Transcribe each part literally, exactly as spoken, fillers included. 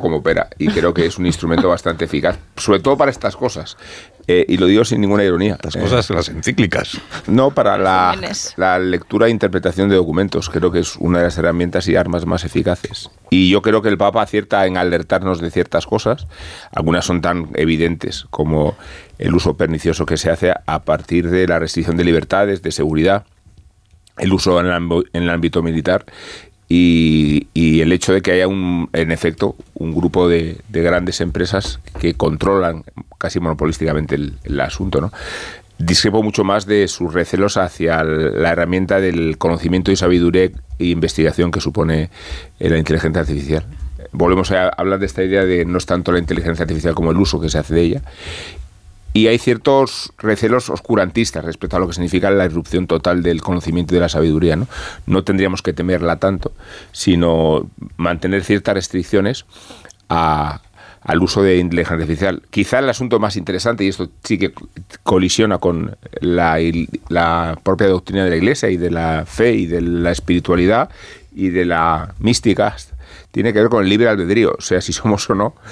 como opera, y creo que es un instrumento bastante eficaz, sobre todo para estas cosas. Eh, y lo digo sin ninguna ironía. Las cosas, eh, las encíclicas. No, para la, la lectura e interpretación de documentos. Creo que es una de las herramientas y armas más eficaces. Y yo creo que el Papa acierta en alertarnos de ciertas cosas. Algunas son tan evidentes como el uso pernicioso que se hace a partir de la restricción de libertades, de seguridad, el uso en el, en el ámbito militar. Y, y el hecho de que haya, un, en efecto, un grupo de, de grandes empresas que controlan casi monopolísticamente el, el asunto, ¿no? Discrepo mucho más de sus recelos hacia la herramienta del conocimiento y sabiduría e investigación que supone la inteligencia artificial. Volvemos a hablar de esta idea de no es tanto la inteligencia artificial como el uso que se hace de ella. Y hay ciertos recelos oscurantistas respecto a lo que significa la irrupción total del conocimiento y de la sabiduría, ¿no? No tendríamos que temerla tanto, sino mantener ciertas restricciones a, al uso de inteligencia artificial. Quizá el asunto más interesante, y esto sí que colisiona con la, la propia doctrina de la Iglesia y de la fe y de la espiritualidad y de la mística, tiene que ver con el libre albedrío. O sea, si somos o no...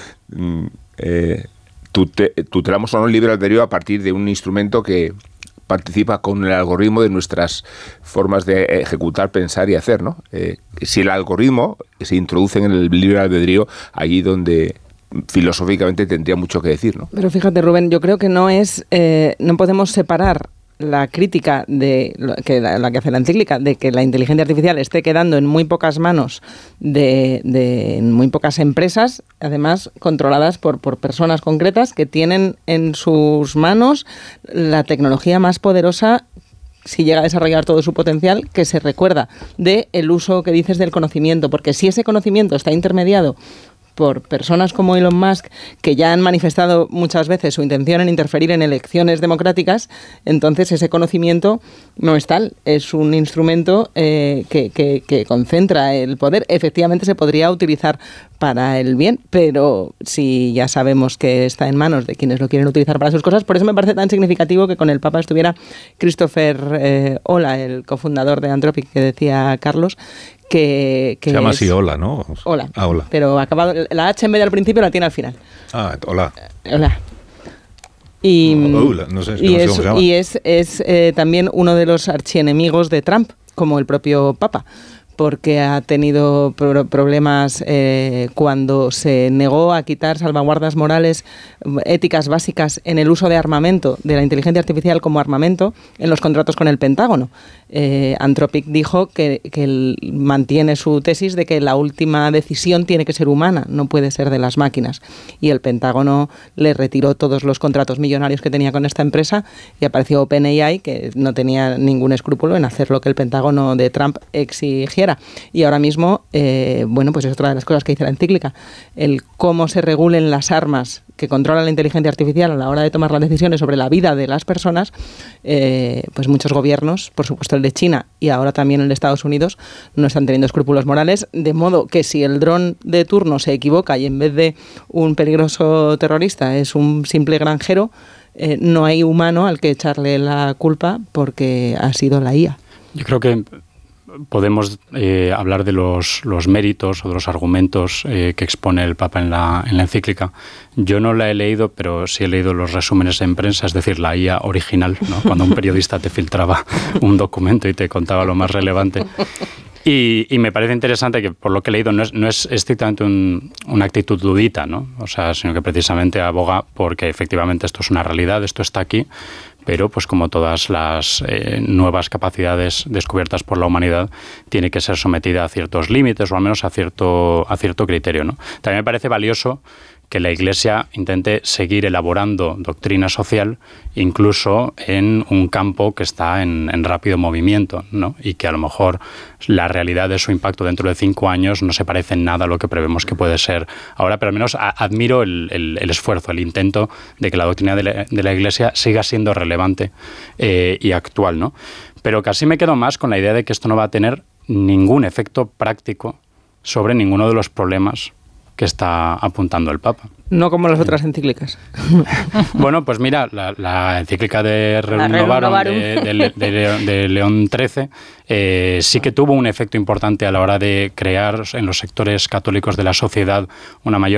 Eh, tutelamos o no el libre albedrío a partir de un instrumento que participa con el algoritmo de nuestras formas de ejecutar, pensar y hacer, ¿no? Eh, si el algoritmo se introduce en el libre albedrío, allí donde filosóficamente tendría mucho que decir, ¿no? Pero fíjate, Rubén, yo creo que no es, eh, no podemos separar la crítica de que la, la que hace la encíclica de que la inteligencia artificial esté quedando en muy pocas manos de, de en muy pocas empresas, además controladas por, por personas concretas que tienen en sus manos la tecnología más poderosa, si llega a desarrollar todo su potencial, que se recuerda de el uso que dices del conocimiento, porque si ese conocimiento está intermediado por personas como Elon Musk, que ya han manifestado muchas veces su intención en interferir en elecciones democráticas, entonces ese conocimiento no es tal, es un instrumento eh, que, que, que concentra el poder. Efectivamente se podría utilizar para el bien, pero si ya sabemos que está en manos de quienes lo quieren utilizar para sus cosas, por eso me parece tan significativo que con el Papa estuviera Christopher eh, Olah, el cofundador de Anthropic, que decía Carlos, que, que se llama es, así Olah, ¿no? Olah, ah, Olah. Pero acabado, la H en vez del principio la tiene al final. Ah, Olah. Olah. Y, Olah, no sé, es que y no sé es, cómo se llama. y es, es eh, también uno de los archienemigos de Trump, como el propio Papa, porque ha tenido pro- problemas eh, cuando se negó a quitar salvaguardas morales, éticas básicas en el uso de armamento, de la inteligencia artificial como armamento, en los contratos con el Pentágono. Eh, Anthropic dijo que, que él mantiene su tesis de que la última decisión tiene que ser humana, no puede ser de las máquinas. Y el Pentágono le retiró todos los contratos millonarios que tenía con esta empresa y apareció OpenAI, que no tenía ningún escrúpulo en hacer lo que el Pentágono de Trump exigiera. Y ahora mismo, eh, bueno, pues es otra de las cosas que dice la encíclica, el cómo se regulen las armas que controlan la inteligencia artificial a la hora de tomar las decisiones sobre la vida de las personas, eh, pues muchos gobiernos, por supuesto el de China y ahora también el de Estados Unidos, no están teniendo escrúpulos morales, de modo que si el dron de turno se equivoca y en vez de un peligroso terrorista es un simple granjero, eh, no hay humano al que echarle la culpa porque ha sido la I A. Yo creo que podemos eh, hablar de los, los méritos o de los argumentos eh, que expone el Papa en la, en la encíclica. Yo no la he leído, pero sí he leído los resúmenes en prensa, es decir, la I A original, ¿no? Cuando un periodista te filtraba un documento y te contaba lo más relevante. Y, y me parece interesante que, por lo que he leído, no es, no es estrictamente un, una actitud ludita, ¿no? O sea, sino que precisamente aboga porque efectivamente esto es una realidad, esto está aquí, pero pues como todas las eh, nuevas capacidades descubiertas por la humanidad, tiene que ser sometida a ciertos límites o al menos a cierto, a cierto criterio, ¿no? También me parece valioso que la Iglesia intente seguir elaborando doctrina social, incluso en un campo que está en, en rápido movimiento, ¿no? Y que a lo mejor la realidad de su impacto dentro de cinco años no se parece en nada a lo que prevemos que puede ser ahora, pero al menos a, admiro el, el, el esfuerzo, el intento de que la doctrina de la, de la Iglesia siga siendo relevante eh, y actual, ¿no? Pero casi me quedo más con la idea de que esto no va a tener ningún efecto práctico sobre ninguno de los problemas que está apuntando el Papa. No como las otras encíclicas. Bueno, pues mira, la, la encíclica de Rerum Novarum de, de, de, de León trece eh, sí que tuvo un efecto importante a la hora de crear en los sectores católicos de la sociedad una mayor